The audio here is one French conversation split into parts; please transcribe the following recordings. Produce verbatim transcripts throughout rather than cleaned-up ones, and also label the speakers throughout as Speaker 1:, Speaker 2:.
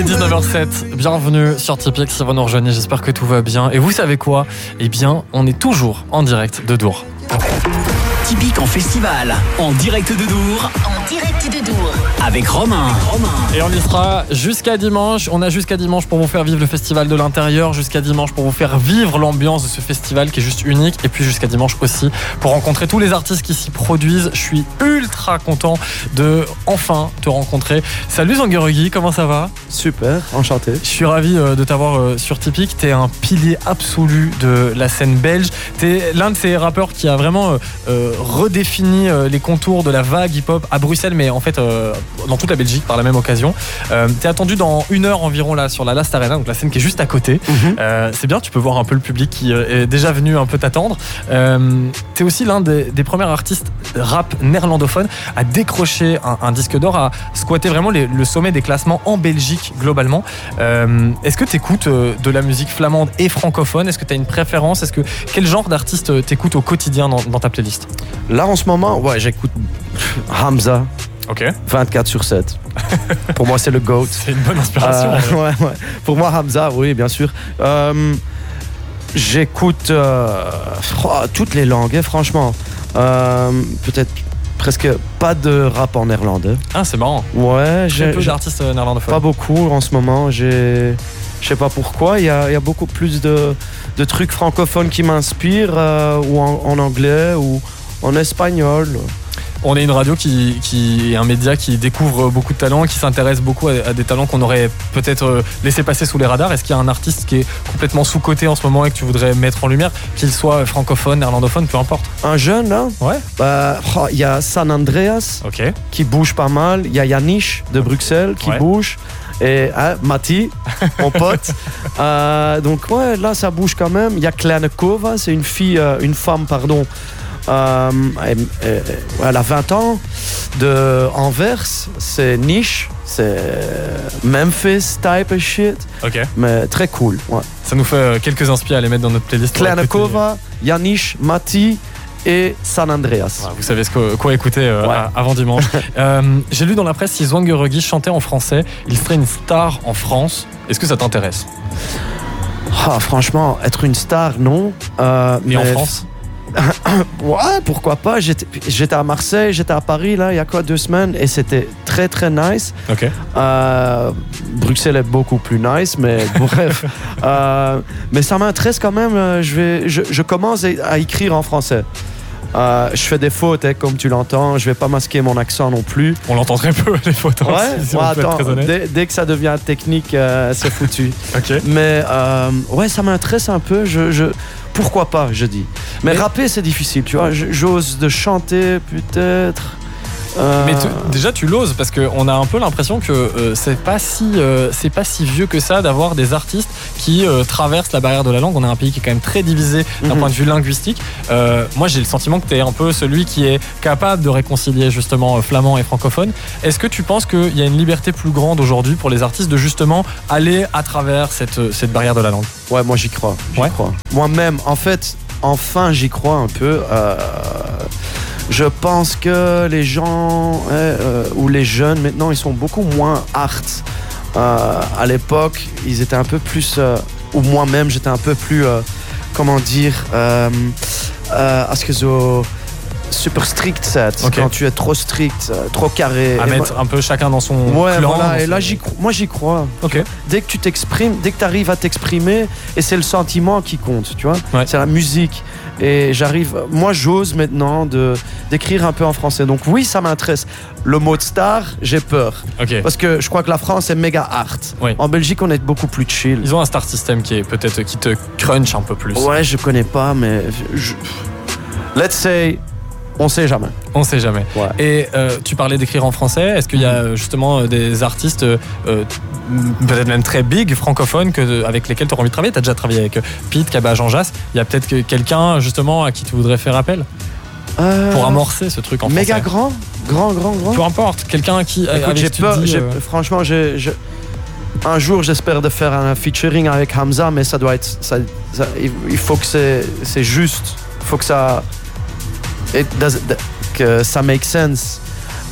Speaker 1: est dix-neuf heures zéro sept, bienvenue sur Tipeee si vous nous rejoignez, j'espère que tout va bien. Et vous savez quoi ? Eh bien, on est toujours en direct de Dour.
Speaker 2: Typique en festival, en direct de Dour.
Speaker 3: En direct de Dour.
Speaker 2: Avec Romain. Romain.
Speaker 1: Et on y sera jusqu'à dimanche. On a jusqu'à dimanche pour vous faire vivre le festival de l'intérieur, jusqu'à dimanche pour vous faire vivre l'ambiance de ce festival qui est juste unique. Et puis jusqu'à dimanche aussi pour rencontrer tous les artistes qui s'y produisent. Je suis ultra content de enfin te rencontrer. Salut Zanguerugui, comment ça va ?
Speaker 4: Super, enchanté.
Speaker 1: Je suis ravi de t'avoir sur Tipeee. T'es un pilier absolu de la scène belge. T'es l'un de ces rappeurs qui a vraiment euh, redéfini les contours de la vague hip-hop à Bruxelles, mais en fait euh, dans toute la Belgique par la même occasion. Euh, t'es attendu dans une heure environ là sur la Last Arena, donc la scène qui est juste à côté. Mm-hmm. Euh, c'est bien, tu peux voir un peu le public qui est déjà venu un peu t'attendre. Euh, t'es aussi l'un des, des premiers artistes rap néerlandophones à décrocher un, un disque d'or, à squatter vraiment les, le sommet des classements en Belgique globalement. Euh, est-ce que t'écoutes de la musique flamande et francophone ? Est-ce que t'as une préférence ? Est-ce que quel genre d'artiste t'écoutes au quotidien dans, dans ta playlist ?
Speaker 4: Là en ce moment, ouais, j'écoute Hamza.
Speaker 1: Ok.
Speaker 4: vingt-quatre sur sept. Pour moi, c'est le GOAT.
Speaker 1: C'est une bonne inspiration.
Speaker 4: Euh, ouais, ouais. Pour moi, Hamza, oui, bien sûr. Euh, j'écoute euh, oh, toutes les langues, franchement. Euh, peut-être presque pas de rap en néerlandais.
Speaker 1: Ah, c'est marrant.
Speaker 4: Ouais,
Speaker 1: j'ai peu d'artistes néerlandophones.
Speaker 4: Pas beaucoup en ce moment. J'ai, je sais pas pourquoi. Il y a, il y a beaucoup plus de, de trucs francophones qui m'inspirent, euh, ou en, en anglais ou en espagnol.
Speaker 1: On est une radio qui, qui est un média qui découvre beaucoup de talents, qui s'intéresse beaucoup à, à des talents qu'on aurait peut-être laissé passer sous les radars. Est-ce qu'il y a un artiste qui est complètement sous-coté en ce moment et que tu voudrais mettre en lumière, qu'il soit francophone, néerlandophone, peu importe?
Speaker 4: Un jeune, là?
Speaker 1: Ouais.
Speaker 4: Bah, oh, y a San Andreas,
Speaker 1: okay,
Speaker 4: qui bouge pas mal. Il y a Yannish de Bruxelles qui ouais. bouge. Et hein, Mati, mon pote. euh, donc ouais, là ça bouge quand même. Il y a Klanekova, c'est une fille, euh, une femme, pardon. Euh, elle, elle a vingt ans, de Anvers, c'est niche, c'est Memphis type of shit,
Speaker 1: okay,
Speaker 4: mais très cool. Ouais.
Speaker 1: Ça nous fait quelques inspirations à les mettre dans notre playlist.
Speaker 4: Klanekova, Yannish, Mati et San Andreas.
Speaker 1: Ouais, vous savez ce que, quoi écouter euh, ouais. avant dimanche. euh, j'ai lu dans la presse, si Zanguerugui chantait en français, il serait une star en France. Est-ce que ça t'intéresse?
Speaker 4: Ah, franchement, être une star, non. Euh,
Speaker 1: mais, mais en France?
Speaker 4: Ouais, pourquoi pas. J'étais, j'étais à Marseille, j'étais à Paris, là, il y a quoi, deux semaines, et c'était très, très nice.
Speaker 1: Okay.
Speaker 4: Euh, Bruxelles est beaucoup plus nice, mais bref. Euh, mais ça m'intéresse quand même. Je, vais, je, je commence à écrire en français. Euh, je fais des fautes, hein, comme tu l'entends. Je vais pas masquer mon accent non plus.
Speaker 1: On l'entend très peu, les fautes.
Speaker 4: Ouais,
Speaker 1: si, si
Speaker 4: ouais,
Speaker 1: on peut
Speaker 4: attends,
Speaker 1: être très honnête.
Speaker 4: Dès, dès que ça devient technique, euh, c'est foutu.
Speaker 1: Okay.
Speaker 4: Mais euh, ouais, ça m'intéresse un peu. Je, je, pourquoi pas, je dis. Mais, Mais rapper, c'est difficile, tu vois. J'ose de chanter, peut-être. Euh...
Speaker 1: Mais tu, déjà tu l'oses parce qu'on a un peu l'impression que euh, c'est pas si euh, c'est pas si vieux que ça d'avoir des artistes qui euh, traversent la barrière de la langue. On a un pays qui est quand même très divisé d'un mm-hmm. point de vue linguistique. Euh, moi j'ai le sentiment que tu es un peu celui qui est capable de réconcilier justement flamand et francophone. Est-ce que tu penses qu'il y a une liberté plus grande aujourd'hui pour les artistes de justement aller à travers cette, cette barrière de la langue?
Speaker 4: Ouais, moi j'y crois, j'y
Speaker 1: ouais.
Speaker 4: crois. Moi-même, en fait, enfin j'y crois un peu. Euh... Je pense que les gens euh, ou les jeunes maintenant ils sont beaucoup moins art. Euh, à l'époque ils étaient un peu plus, euh, ou moi-même j'étais un peu plus, euh, comment dire, euh, euh, est-ce que so super strict set, okay, quand tu es trop strict, euh, trop carré.
Speaker 1: À mettre moi, un peu chacun dans son
Speaker 4: ouais,
Speaker 1: clan.
Speaker 4: Voilà, et
Speaker 1: son...
Speaker 4: là j'y crois, moi j'y crois.
Speaker 1: Okay.
Speaker 4: Dès que tu t'exprimes, dès que tu arrives à t'exprimer, et c'est le sentiment qui compte, tu vois.
Speaker 1: Ouais.
Speaker 4: C'est la musique. Et j'arrive, moi j'ose maintenant de, d'écrire un peu en français. Donc oui, ça m'intéresse. Le mot de star, j'ai peur.
Speaker 1: Okay.
Speaker 4: Parce que je crois que la France est méga art.
Speaker 1: Oui.
Speaker 4: En Belgique, on est beaucoup plus chill.
Speaker 1: Ils ont un star system qui est peut-être qui te crunch un peu plus.
Speaker 4: Ouais, je connais pas, mais je... let's say, on sait jamais.
Speaker 1: On sait jamais.
Speaker 4: Ouais.
Speaker 1: Et euh, tu parlais d'écrire en français. Est-ce qu'il y a justement des artistes, euh, peut-être même très big, francophones, que, avec lesquels tu auras envie de travailler? Tu as déjà travaillé avec Pete, Kaba, Jean Jass. Il y a peut-être que quelqu'un justement à qui tu voudrais faire appel euh, pour amorcer ce truc en français.
Speaker 4: Méga grand, grand, grand, grand.
Speaker 1: Peu importe. Quelqu'un à qui.
Speaker 4: Écoute, j'ai peur. Dis, j'ai, euh... Franchement, j'ai, j'ai... un jour, j'espère de faire un featuring avec Hamza, mais ça doit être. Ça, ça, il faut que c'est, c'est juste. Il faut que ça. It does, que ça make sense.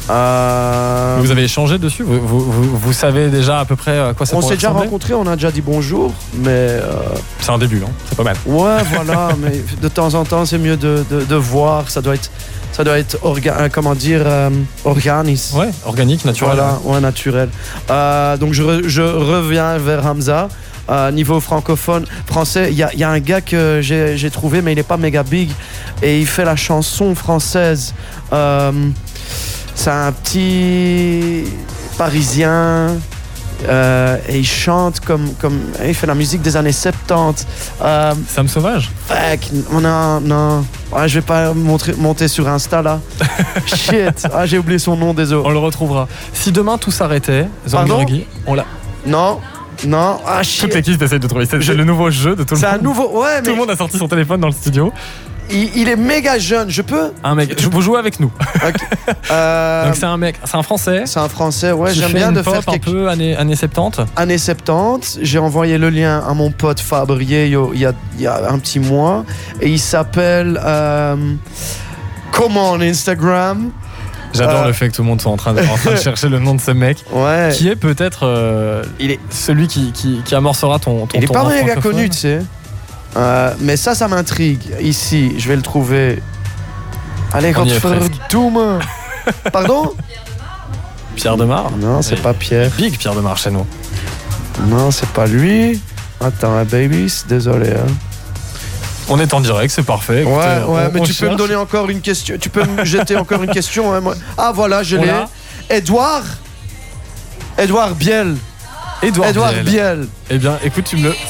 Speaker 4: Euh...
Speaker 1: Vous avez échangé dessus vous, vous, vous, vous savez déjà à peu près à quoi ça
Speaker 4: On
Speaker 1: pourrait
Speaker 4: s'est déjà
Speaker 1: ressembler
Speaker 4: rencontrés, on a déjà dit bonjour, mais... Euh...
Speaker 1: C'est un début, hein, c'est pas mal.
Speaker 4: Ouais, voilà, mais de temps en temps, c'est mieux de, de, de voir. Ça doit être, ça doit être orga- comment dire, euh, organique.
Speaker 1: Ouais, organique, naturel.
Speaker 4: Voilà, ouais, naturel. Euh, donc, je, re, je reviens vers Hamza. Euh, niveau francophone, français, il y, y a un gars que j'ai, j'ai trouvé, mais il n'est pas méga big. Et il fait la chanson française. Euh, c'est un petit Parisien. Euh, et il chante comme, comme. Il fait la musique des années soixante-dix. Euh,
Speaker 1: Sam Sauvage.
Speaker 4: Fuck, non, non. Ah, je vais pas montrer, monter sur Insta là. Shit, ah, j'ai oublié son nom, désolé.
Speaker 1: On le retrouvera. Si demain tout s'arrêtait, Zangueregui, on l'a.
Speaker 4: Non, non, ah shit.
Speaker 1: Toute l'équipe essaie de trouver. C'est,
Speaker 4: Je...
Speaker 1: c'est le nouveau jeu de tout le
Speaker 4: c'est
Speaker 1: monde.
Speaker 4: C'est un nouveau. Ouais, mais.
Speaker 1: Tout le monde a sorti son téléphone dans le studio.
Speaker 4: Il, il est méga jeune, je peux.
Speaker 1: Un mec, je vous jouez avec nous.
Speaker 4: Okay. Euh...
Speaker 1: Donc c'est un mec, c'est un français.
Speaker 4: C'est un français, ouais. J'aime
Speaker 1: fait
Speaker 4: bien
Speaker 1: une
Speaker 4: de
Speaker 1: pop
Speaker 4: faire quelque
Speaker 1: un peu années, années soixante-dix.
Speaker 4: Années soixante-dix. J'ai envoyé le lien à mon pote Fabrier il y a, il y a un petit mois et il s'appelle euh... comment on Instagram.
Speaker 1: J'adore
Speaker 4: euh...
Speaker 1: le fait que tout le monde soit en train de, en train de chercher le nom de ce mec,
Speaker 4: ouais.
Speaker 1: Qui est peut-être euh,
Speaker 4: il est...
Speaker 1: celui qui, qui, qui amorcera ton, ton
Speaker 4: Il est
Speaker 1: ton
Speaker 4: pas
Speaker 1: francophone.
Speaker 4: méga connu, tu sais. Euh, mais ça, ça m'intrigue. Ici, je vais le trouver. Allez,
Speaker 1: On y est
Speaker 4: Godverdomme. Pardon?
Speaker 1: Pierre Demar.
Speaker 4: Non, c'est
Speaker 1: Et
Speaker 4: pas Pierre.
Speaker 1: Big Pierre Demar chez nous.
Speaker 4: Non, c'est pas lui. Attends, hein, baby, désolé. Hein.
Speaker 1: On est en direct, c'est parfait. Écoutez,
Speaker 4: ouais, ouais,
Speaker 1: on,
Speaker 4: mais
Speaker 1: on
Speaker 4: tu
Speaker 1: cherche.
Speaker 4: peux me donner encore une question. Tu peux me jeter encore une question. Hein, moi. Ah, voilà, je
Speaker 1: On
Speaker 4: l'ai.
Speaker 1: l'a.
Speaker 4: Edouard. Edouard Biel.
Speaker 1: Edouard,
Speaker 4: Edouard
Speaker 1: Biel.
Speaker 4: Biel.
Speaker 1: Eh bien, écoute, tu me le.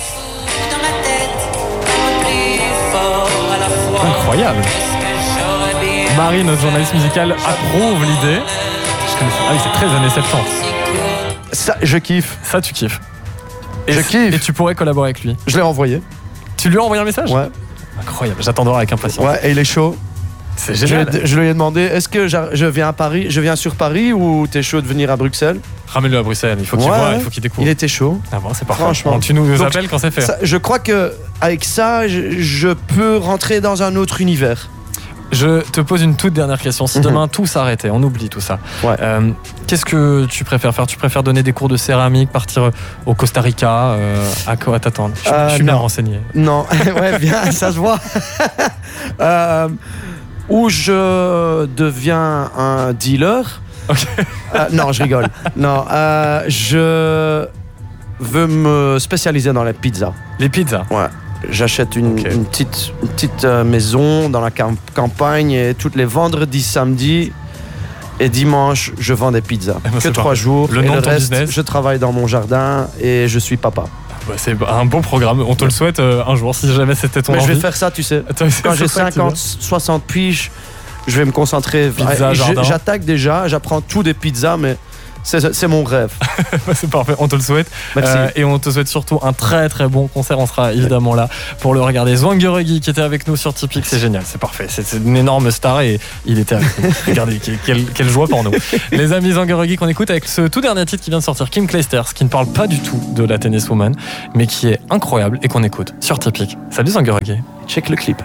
Speaker 1: Incroyable. Marie, notre journaliste musicale, approuve l'idée. Je connais ça. Ah oui, c'est très années soixante-dix.
Speaker 4: Ça, je kiffe.
Speaker 1: Ça, tu kiffes. Et
Speaker 4: Je kiffe.
Speaker 1: Et tu pourrais collaborer avec lui.
Speaker 4: Je l'ai envoyé.
Speaker 1: Tu lui as envoyé un message?
Speaker 4: Ouais.
Speaker 1: Incroyable, j'attends de voir avec impatience.
Speaker 4: Ouais, et il est chaud.
Speaker 1: C'est
Speaker 4: Je,
Speaker 1: génial.
Speaker 4: je lui ai demandé, est-ce que je viens à Paris, je viens sur Paris ou t'es chaud de venir à Bruxelles?
Speaker 1: Ramène-le à Bruxelles, il faut qu'il
Speaker 4: Ouais,
Speaker 1: voit,
Speaker 4: ouais.
Speaker 1: il faut qu'il découvre.
Speaker 4: Il était chaud.
Speaker 1: Ah bon, c'est parfait.
Speaker 4: Franchement.
Speaker 1: Bon, tu nous
Speaker 4: Donc,
Speaker 1: appelles quand c'est fait.
Speaker 4: Ça, je crois que avec ça, je, je peux rentrer dans un autre univers.
Speaker 1: Je te pose une toute dernière question. Si
Speaker 4: Mhm.
Speaker 1: demain tout s'arrêtait, on oublie tout ça.
Speaker 4: Ouais.
Speaker 1: Euh, qu'est-ce que tu préfères faire? Tu préfères donner des cours de céramique, partir au Costa Rica, euh, à quoi t'attendre? Je,
Speaker 4: Euh,
Speaker 1: je suis bien
Speaker 4: non.
Speaker 1: renseigné.
Speaker 4: Non, ouais, bien, ça se voit. euh, ou je deviens un dealer.
Speaker 1: Ok.
Speaker 4: Euh, non, je rigole. Non, euh, je veux me spécialiser dans les pizzas.
Speaker 1: Les pizzas.
Speaker 4: Ouais. J'achète une,
Speaker 1: Ok.
Speaker 4: une petite, une petite euh, maison dans la cam- campagne et tous les vendredis, samedis et dimanche, je vends des pizzas.
Speaker 1: Eh ben,
Speaker 4: que
Speaker 1: c'est
Speaker 4: trois
Speaker 1: parfait.
Speaker 4: jours.
Speaker 1: Le
Speaker 4: et
Speaker 1: nom
Speaker 4: le
Speaker 1: de ton
Speaker 4: reste,
Speaker 1: business.
Speaker 4: je travaille dans mon jardin et je suis papa.
Speaker 1: Bah, c'est un beau programme. On te le souhaite euh, un jour, si jamais c'était ton
Speaker 4: Mais
Speaker 1: envie.
Speaker 4: je vais faire ça, tu sais.
Speaker 1: Toi, c'est
Speaker 4: Quand j'ai
Speaker 1: ça que tu
Speaker 4: cinquante, soixante piges, je vais me concentrer.
Speaker 1: Pizza,
Speaker 4: Et je-
Speaker 1: jardin.
Speaker 4: J'attaque déjà, j'apprends tout des pizzas, mais c'est c'est mon rêve.
Speaker 1: veux. C'est parfait, on te le souhaite.
Speaker 4: Merci.
Speaker 1: Euh, et on te souhaite surtout un très très bon concert. On sera évidemment là pour le regarder. Zangueregui qui était avec nous sur Tipeee, c'est génial, c'est parfait. C'est, c'est une énorme star et il était avec nous. Regardez, quelle, quelle, quelle joie pour nous. Les amis, Zangueregui qu'on écoute avec ce tout dernier titre qui vient de sortir, Kim Clijsters, qui ne parle pas du tout de la tenniswoman, mais qui est incroyable et qu'on écoute sur Tipeee. Salut Zangueregui.
Speaker 4: Check le clip.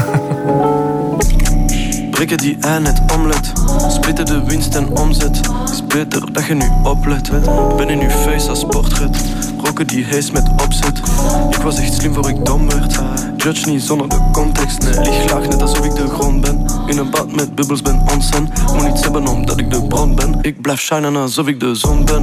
Speaker 3: Prikken die ei net omlet. Splitten de winst en omzet. Is beter dat je nu oplet. Ben in uw face als portret. Roken die hees met opzet. Ik was echt slim voor ik dom werd. Judge niet zonder de context. Nee, lig laag net alsof ik de grond ben. In een bad met bubbels ben onsen. Moet niets hebben omdat ik de bron ben. Ik blijf shinen alsof ik de zon ben.